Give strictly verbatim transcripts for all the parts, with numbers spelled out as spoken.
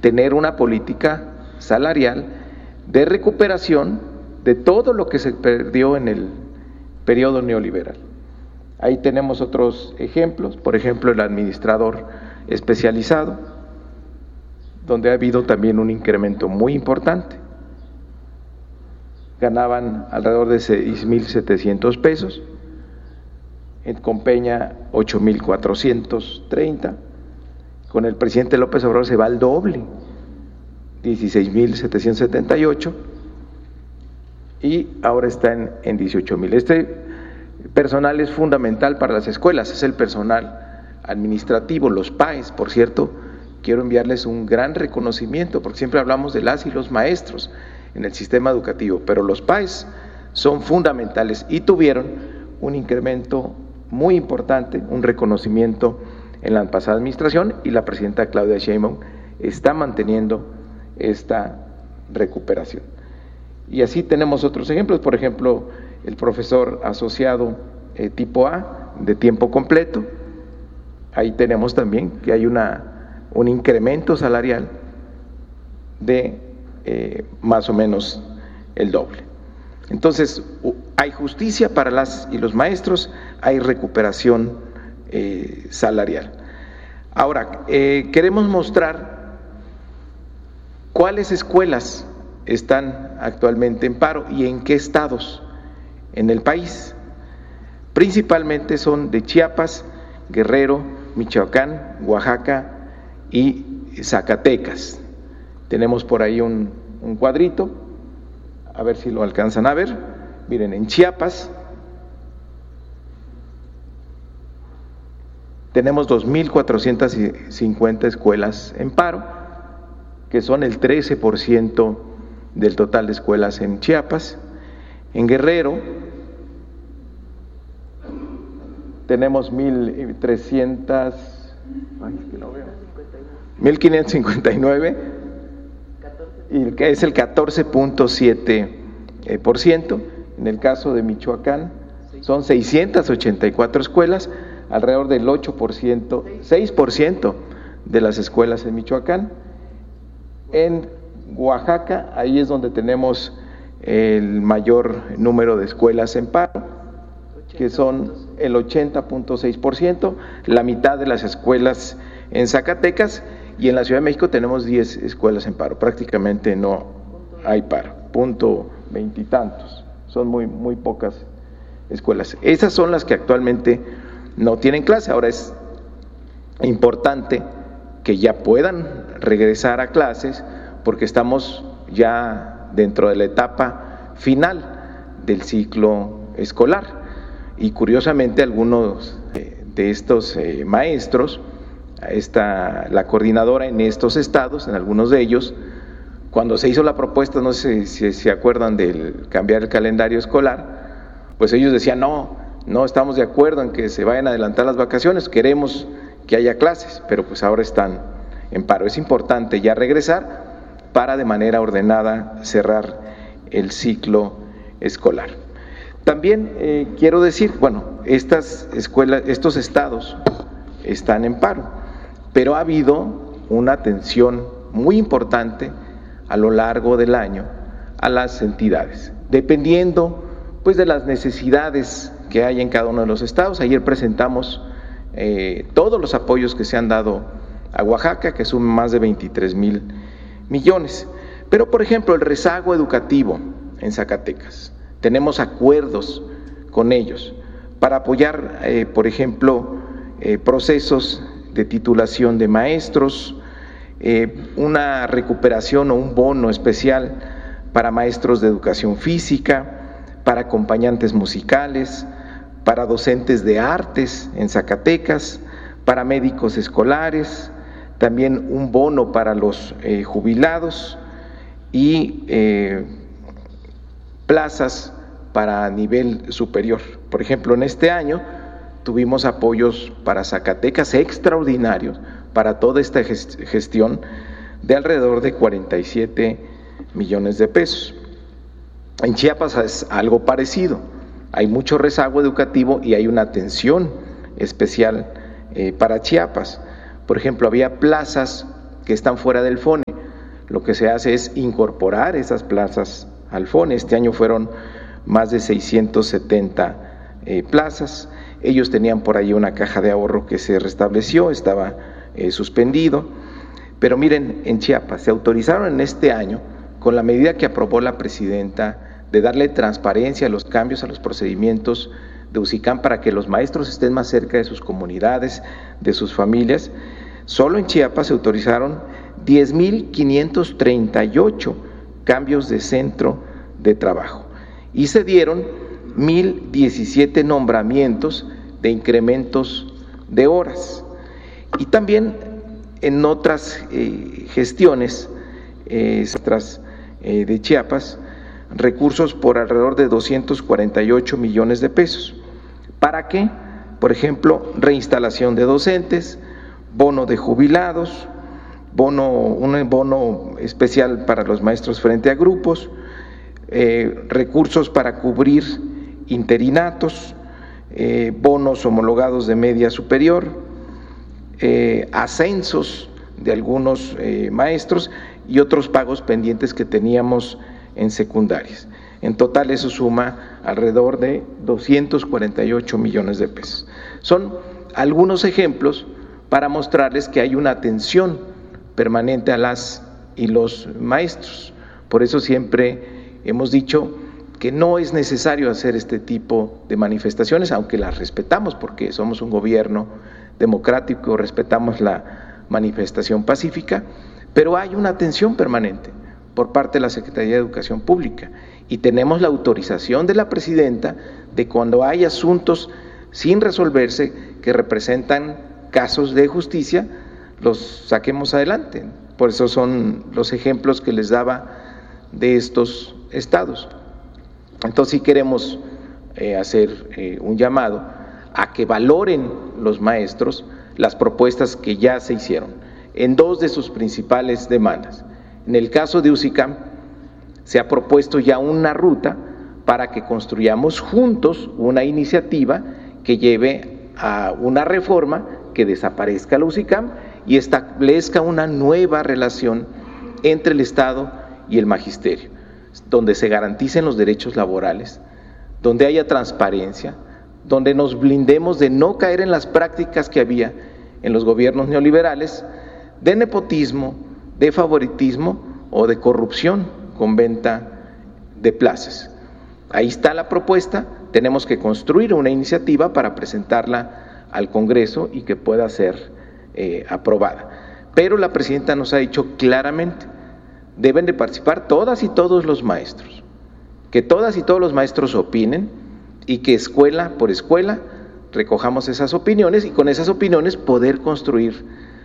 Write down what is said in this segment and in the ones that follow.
tener una política salarial de recuperación de todo lo que se perdió en el periodo neoliberal. Ahí tenemos otros ejemplos, por ejemplo, el administrador especializado, donde ha habido también un incremento muy importante. Ganaban alrededor de seis mil setecientos pesos, con Peña ocho mil cuatrocientos treinta, con el presidente López Obrador se va al doble, dieciséis mil setecientos setenta y ocho, y ahora está en, en dieciocho mil. Este personal es fundamental para las escuelas, es el personal administrativo, los P A E S, por cierto. Quiero enviarles un gran reconocimiento, porque siempre hablamos de las y los maestros en el sistema educativo, pero los P A E S son fundamentales y tuvieron un incremento muy importante, un reconocimiento en la pasada administración, y la presidenta Claudia Sheinbaum está manteniendo esta recuperación. Y así tenemos otros ejemplos, por ejemplo, el profesor asociado eh, tipo A de tiempo completo. Ahí tenemos también que hay una un incremento salarial de eh, más o menos el doble. Entonces, hay justicia para las y los maestros, hay recuperación eh, salarial. Ahora, eh, queremos mostrar cuáles escuelas están actualmente en paro y en qué estados en el país. Principalmente son de Chiapas, Guerrero, Michoacán, Oaxaca y Zacatecas. Tenemos por ahí un, un cuadrito, a ver si lo alcanzan a ver. Miren, en Chiapas tenemos dos mil cuatrocientas cincuenta escuelas en paro, que son el trece por ciento del total de escuelas en Chiapas. En Guerrero tenemos mil trescientas, ay, es que no veo, mil quinientos cincuenta y nueve, y que es el catorce punto siete por ciento. En el caso de Michoacán son seiscientas ochenta y cuatro escuelas, alrededor del ocho por ciento, seis por ciento de las escuelas en Michoacán. En Oaxaca, ahí es donde tenemos el mayor número de escuelas en paro, que son el ochenta punto seis por ciento, la mitad de las escuelas en Zacatecas, y en la Ciudad de México tenemos diez escuelas en paro, prácticamente no hay paro, punto veintitantos, son muy, muy pocas escuelas. Esas son las que actualmente no tienen clase. Ahora es importante que ya puedan regresar a clases, porque estamos ya dentro de la etapa final del ciclo escolar, y curiosamente algunos de estos eh, maestros, esta, la coordinadora en estos estados, en algunos de ellos, cuando se hizo la propuesta, no sé si se acuerdan del cambiar el calendario escolar, pues ellos decían, no, no estamos de acuerdo en que se vayan a adelantar las vacaciones, queremos que haya clases, pero pues ahora están en paro. Es importante ya regresar para de manera ordenada cerrar el ciclo escolar. También eh, quiero decir, bueno, estas escuelas, estos estados están en paro, pero ha habido una atención muy importante a lo largo del año a las entidades, dependiendo pues de las necesidades que hay en cada uno de los estados. Ayer presentamos eh, todos los apoyos que se han dado a Oaxaca, que suman más de veintitrés mil millones. Pero, por ejemplo, el rezago educativo en Zacatecas, tenemos acuerdos con ellos para apoyar, eh, por ejemplo, eh, procesos de titulación de maestros, eh, una recuperación o un bono especial para maestros de educación física, para acompañantes musicales, para docentes de artes en Zacatecas, para médicos escolares, también un bono para los eh, jubilados y eh, plazas para nivel superior. Por ejemplo, en este año tuvimos apoyos para Zacatecas extraordinarios para toda esta gestión de alrededor de cuarenta y siete millones de pesos. En Chiapas es algo parecido, hay mucho rezago educativo y hay una atención especial eh, para Chiapas. Por ejemplo, había plazas que están fuera del FONE, lo que se hace es incorporar esas plazas al FONE. Este año fueron más de seiscientas setenta eh, plazas. Ellos tenían por ahí una caja de ahorro que se restableció, estaba eh, suspendido. Pero miren, en Chiapas se autorizaron en este año, con la medida que aprobó la presidenta de darle transparencia a los cambios a los procedimientos de UCICAM para que los maestros estén más cerca de sus comunidades, de sus familias. Solo en Chiapas se autorizaron diez mil quinientos treinta y ocho cambios de centro de trabajo y se dieron mil diecisiete nombramientos de incrementos de horas. Y también en otras eh, gestiones eh, otras, eh, de Chiapas, recursos por alrededor de doscientos cuarenta y ocho millones de pesos. ¿Para qué? Por ejemplo, reinstalación de docentes, bono de jubilados, bono, un bono especial para los maestros frente a grupos, eh, recursos para cubrir interinatos, eh, bonos homologados de media superior, eh, ascensos de algunos eh, maestros y otros pagos pendientes que teníamos en secundarias. En total eso suma alrededor de doscientos cuarenta y ocho millones de pesos. Son algunos ejemplos para mostrarles que hay una atención permanente a las y los maestros. Por eso siempre hemos dicho que no es necesario hacer este tipo de manifestaciones, aunque las respetamos porque somos un gobierno democrático, respetamos la manifestación pacífica, pero hay una atención permanente por parte de la Secretaría de Educación Pública y tenemos la autorización de la presidenta de cuando hay asuntos sin resolverse que representan casos de justicia, los saquemos adelante. Por eso son los ejemplos que les daba de estos estados. Entonces sí queremos eh, hacer eh, un llamado a que valoren los maestros las propuestas que ya se hicieron en dos de sus principales demandas. En el caso de UCICAM se ha propuesto ya una ruta para que construyamos juntos una iniciativa que lleve a una reforma que desaparezca la UCICAM y establezca una nueva relación entre el Estado y el magisterio, donde se garanticen los derechos laborales, donde haya transparencia, donde nos blindemos de no caer en las prácticas que había en los gobiernos neoliberales de nepotismo, de favoritismo o de corrupción con venta de plazas. Ahí está la propuesta, tenemos que construir una iniciativa para presentarla al Congreso y que pueda ser eh, aprobada. Pero la presidenta nos ha dicho claramente, deben de participar todas y todos los maestros, que todas y todos los maestros opinen y que escuela por escuela recojamos esas opiniones y con esas opiniones poder construir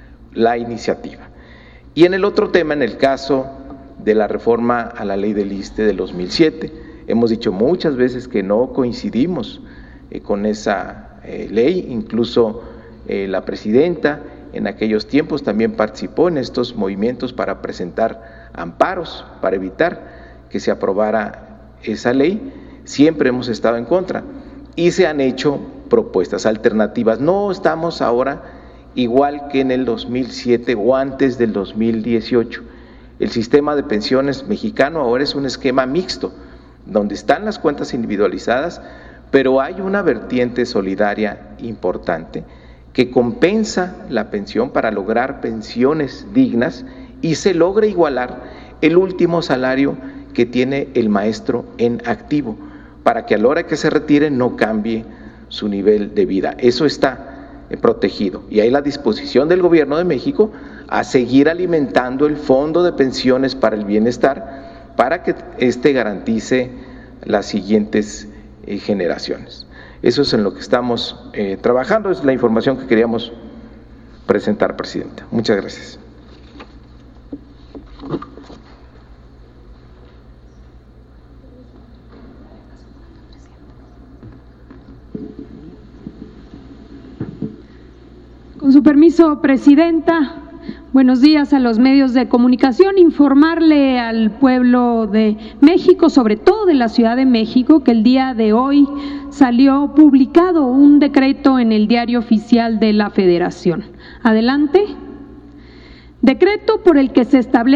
la iniciativa. Y en el otro tema, en el caso de la reforma a la ley del ISSSTE del dos mil siete, hemos dicho muchas veces que no coincidimos eh, con esa eh, ley, incluso eh, la presidenta en aquellos tiempos también participó en estos movimientos para presentar amparos, para evitar que se aprobara esa ley. Siempre hemos estado en contra y se han hecho propuestas alternativas. No estamos ahora igual que en el dos mil siete o antes del dos mil dieciocho. El sistema de pensiones mexicano ahora es un esquema mixto, donde están las cuentas individualizadas, pero hay una vertiente solidaria importante que compensa la pensión para lograr pensiones dignas y se logra igualar el último salario que tiene el maestro en activo, para que a la hora que se retire no cambie su nivel de vida. Eso está protegido y hay la disposición del Gobierno de México a seguir alimentando el Fondo de Pensiones para el Bienestar para que éste garantice las siguientes eh, generaciones. Eso es en lo que estamos eh, trabajando, es la información que queríamos presentar, Presidenta. Muchas gracias. Con su permiso, Presidenta, buenos días a los medios de comunicación. Informarle al pueblo de México, sobre todo de la Ciudad de México, que el día de hoy salió publicado un decreto en el Diario Oficial de la Federación. Adelante. Decreto por el que se establece